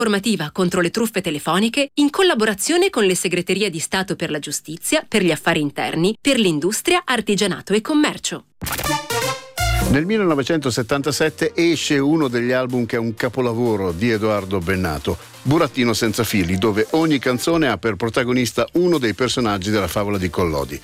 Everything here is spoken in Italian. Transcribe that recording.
Formativa contro le truffe telefoniche in collaborazione con le segreterie di Stato per la giustizia, per gli affari interni, per l'industria, artigianato e commercio. Nel 1977 esce uno degli album che è un capolavoro di Edoardo Bennato, Burattino senza fili, dove ogni canzone ha per protagonista uno dei personaggi della favola di Collodi.